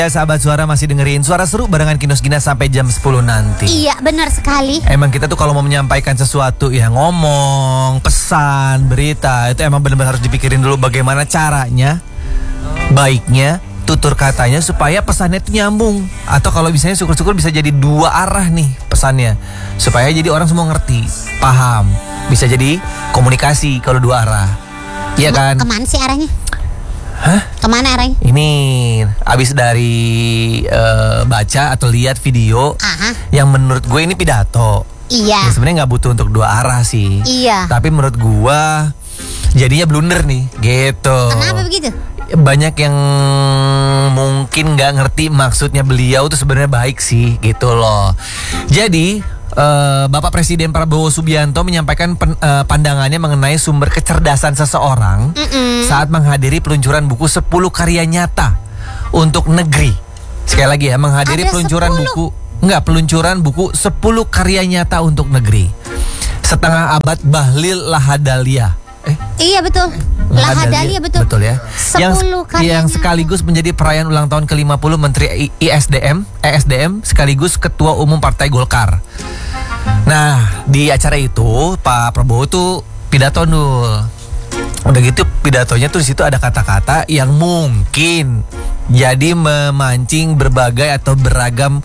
Ya, sahabat Suara masih dengerin Suara Seru barengan Kinos Gina sampai jam 10 nanti. Iya, benar sekali. Emang kita tuh kalau mau menyampaikan sesuatu, ya ngomong, pesan, berita, itu emang benar-benar harus dipikirin dulu bagaimana caranya, baiknya, tutur katanya supaya pesannya itu nyambung. Atau kalau misalnya syukur-syukur bisa jadi dua arah nih pesannya, supaya jadi orang semua ngerti, paham. Bisa jadi komunikasi kalau dua arah. Iya kan? Kemana sih arahnya? Hah? Kemana arahnya? Ini abis dari baca atau lihat video yang menurut gue ini pidato. Iya. Ya, sebenarnya nggak butuh untuk dua arah sih. Iya. Tapi menurut gue jadinya blunder nih, gitu. Kenapa begitu? Banyak yang mungkin nggak ngerti maksudnya beliau tuh sebenarnya baik sih, gitu loh. Jadi Bapak Presiden Prabowo Subianto menyampaikan pandangannya mengenai sumber kecerdasan seseorang saat menghadiri peluncuran buku 10 karya nyata untuk negeri. Sekali lagi ya, menghadiri peluncuran 10? peluncuran buku 10 karya nyata untuk negeri. Setengah abad Bahlil Lahadalia. Iya betul. Lahadalia betul. Betul ya. 10 karyanya. Yang sekaligus menjadi perayaan ulang tahun ke-50 Menteri ESDM sekaligus Ketua Umum Partai Golkar. Nah, di acara itu Pak Prabowo tuh pidato Nul. Udah gitu pidatonya tuh di situ ada kata-kata yang mungkin jadi memancing berbagai atau beragam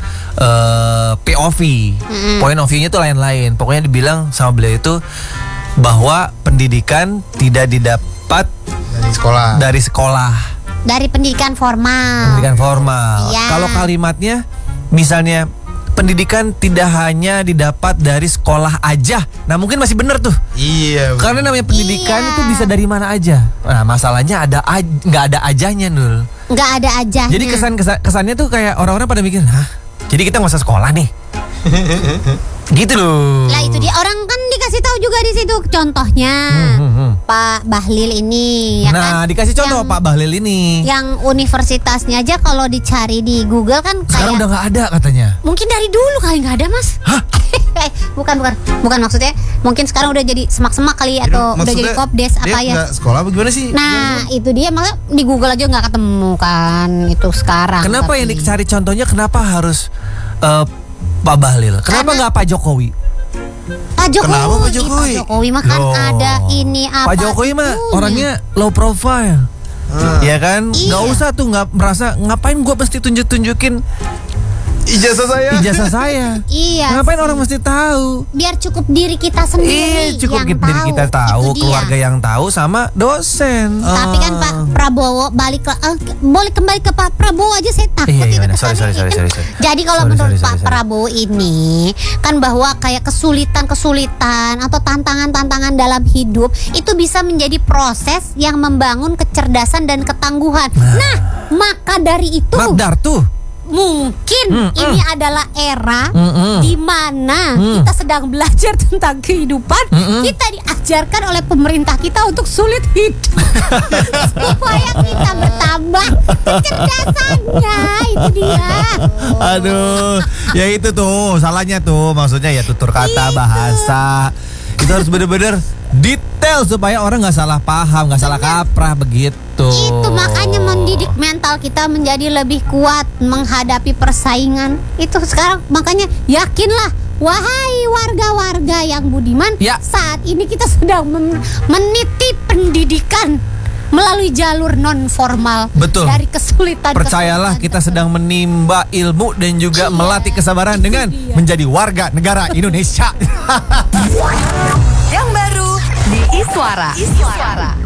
POV. Point of view-nya tuh lain-lain. Pokoknya dibilang sama beliau itu bahwa pendidikan tidak didapat dari sekolah. Dari pendidikan formal. Ya. Kalau kalimatnya misalnya pendidikan tidak hanya didapat dari sekolah aja. Nah, mungkin masih benar tuh. Iya. Karena namanya pendidikan itu bisa dari mana aja. Nah, masalahnya nggak ada ajanya, Nul. Nggak ada ajanya. Jadi kesannya tuh kayak orang-orang pada mikir, hah? Jadi kita nggak usah sekolah nih. Gitu loh. Lah itu dia, orang kan dikasih tahu juga di situ contohnya Pak Bahlil ini ya. Nah, kan? Dikasih contoh Pak Bahlil ini. Yang universitasnya aja kalau dicari di Google kan sekarang kayak udah nggak ada katanya. Mungkin dari dulu kali nggak ada, Mas. Hah? bukan maksudnya. Mungkin sekarang udah jadi semak-semak kali atau udah jadi kopdes apa ya. Dia sekolah bagaimana sih? Nah, itu dia, malah di Google aja nggak ketemu kan itu sekarang. Kenapa yang dicari contohnya kenapa harus Pak Bahlil? Kenapa nggak Pak Jokowi? Pak Jokowi. Kenapa Pak Jokowi? Pak Jokowi mah kan ada ini apa? Pak Jokowi mah orangnya low profile. Ya kan? Nggak usah tuh, nggak merasa ngapain gue mesti tunjukin ijazah saya. Iya. Ngapain orang mesti tahu? Biar cukup diri kita sendiri. Cukup diri kita tahu, keluarga yang tahu sama dosen. Tapi kan Pak Prabowo boleh kembali ke Pak Prabowo aja, saya takut itu. Sorry. Jadi kalau menurut Pak Prabowo ini kan bahwa kayak kesulitan atau tantangan dalam hidup itu bisa menjadi proses yang membangun kecerdasan dan ketangguhan. Nah, maka dari itu mungkin ini adalah era di mana kita sedang belajar tentang kehidupan. Kita diajarkan oleh pemerintah kita untuk sulit hidup supaya kita bertambah kecerdasannya. Itu dia. Aduh, ya itu tuh salahnya tuh. Maksudnya ya tutur kata, bahasa itu harus bener-bener detail supaya orang nggak salah paham, nggak salah kaprah begitu. Itu makanya mendidik mental kita menjadi lebih kuat menghadapi persaingan. Itu sekarang makanya yakinlah, wahai warga-warga yang budiman, saat ini kita sedang meniti pendidikan melalui jalur non formal. Betul. Dari kesulitan. Percayalah, kita sedang menimba ilmu dan juga melatih kesabaran dengan menjadi warga negara Indonesia. Yang baru di Iswara.